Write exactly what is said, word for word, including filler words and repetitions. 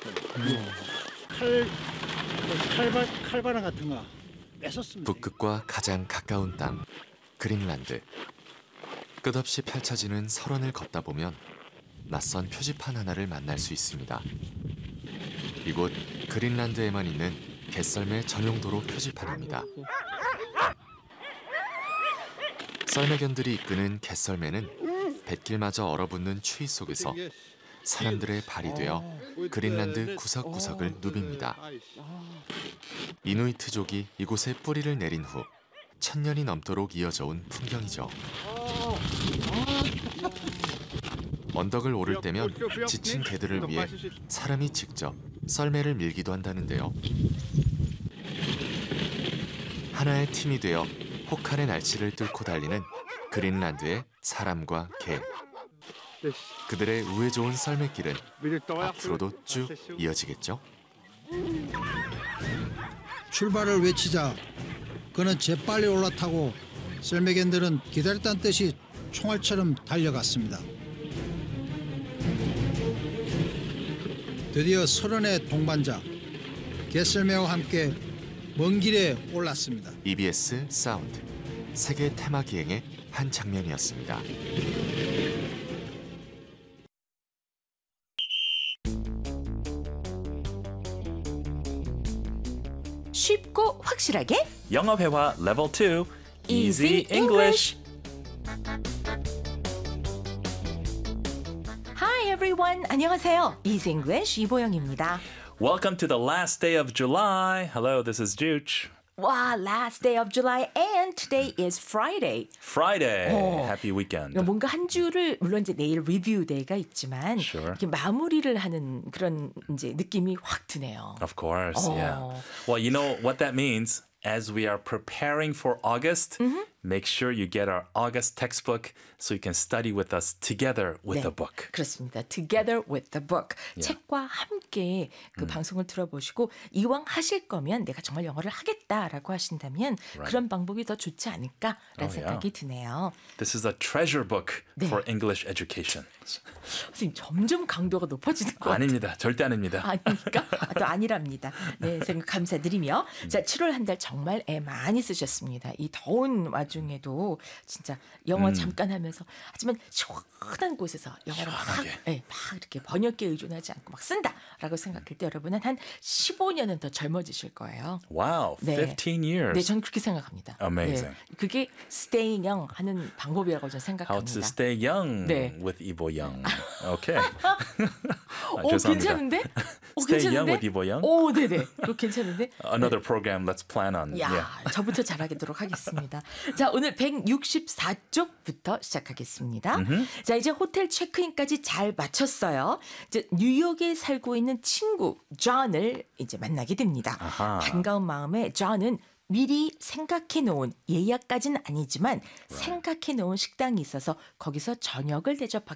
칼, 칼바, 칼바람 같은 거 뺏었습니다. 북극과 가장 가까운 땅, 그린란드. 끝없이 펼쳐지는 설원을 걷다 보면 낯선 표지판 하나를 만날 수 있습니다. 이곳 그린란드에만 있는 개썰매 전용 도로 표지판입니다. 썰매견들이 이끄는 개썰매는 뱃길마저 얼어붙는 추위 속에서 사람들의 발이 되어 그린란드 구석구석을 누빕니다. 이누이트족이 이곳에 뿌리를 내린 후 천년이 넘도록 이어져 온 풍경이죠. 언덕을 오를 때면 지친 개들을 위해 사람이 직접 썰매를 밀기도 한다는데요. 하나의 팀이 되어 혹한의 날씨를 뚫고 달리는 그린란드의 사람과 개. 그들의 우애 좋은 썰매길은 앞으로도 쭉 이어지겠죠? 출발을 외치자 그는 재빨리 올라타고 썰매견들은 기다렸다는 뜻이 총알처럼 달려갔습니다. 드디어 설원의 동반자 개썰매와 함께 먼 길에 올랐습니다. 이비에스 사운드 세계 테마 기행의 한 장면이었습니다. 쉽고 확실하게 영어 회화 레벨 투 Easy Easy English. Hi everyone. 안녕하세요. Easy English 이보영입니다. Welcome to the last day of July. Hello, this is Juch. 와, last day of July and today is Friday. Friday. 어. Happy weekend. 그러니까 뭔가 한 주를 물론 이제 내일 리뷰 데이가 있지만 Sure. 이렇게 마무리를 하는 그런 이제 느낌이 확 드네요. Of course, yeah. Oh. Well, you know what that means? As we are preparing for August, make sure you get our August textbook so you can study with us together with 네, the book. 그렇습니다. Together with the book. Yeah. 책과 함께 그 방송을 들어보시고 이왕 하실 거면 내가 정말 영어를 하겠다라고 하신다면 Right. 그런 방법이 더 좋지 않을까라는 Oh, 생각이 드네요. This is a treasure book 네. for English education. 선생님 점점 강도가 높아지는 것 같아요. 아닙니다. 절대 아닙니다. 아닙니까? 아, 또 아니랍니다. 네, 생각 감사드리며 자 칠월 한 달 정말 애 많이 쓰셨습니다. 이 더운 와중에도 진짜 영어 음. 잠깐 하면서 하지만 시원한 곳에서 영어를 막, 시원하게. 네, 막 이렇게 번역기에 의존하지 않고 막 쓴다라고 생각할 때 여러분은 한 십오 년은 더 젊어지실 거예요. Wow, 네. fifteen years. 네, 저는 그렇게 생각합니다. Amazing. 네, 그게 staying young 하는 방법이라고 저는 How to 생각합니다. stay young 네. with Ibo Young. Okay. 아, 오, 죄송합니다. 괜찮은데? 오, Stay 괜찮은데? young with Ibo Young? 오, 네네. 그거 괜찮은데? Another program let's plan on. 야, Yeah. 저부터 잘하도록 하겠습니다. 자, 오늘 백육십사 쪽부터 시작하겠습니다. 자, 이제 호텔 체크인까지 잘 마쳤어요. 이제 뉴욕에 살고 있는 친구 존을 이제 만나게 됩니다. 아하. 반가운 마음에 존은 미리 생각해 놓은 예약까지는 아니지만 생각해 놓은 식당이 있어서 거기서 저녁을 대접받